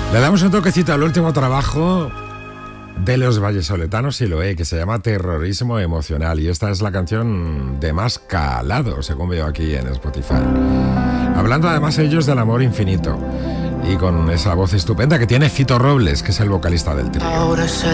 Le damos un toquecito al último trabajo de los vallesoletanos Siloé, que se llama Terrorismo Emocional, y esta es la canción de más calado, según veo aquí en Spotify. Hablando además ellos del amor infinito, y con esa voz estupenda que tiene Fito Robles, que es el vocalista del trío.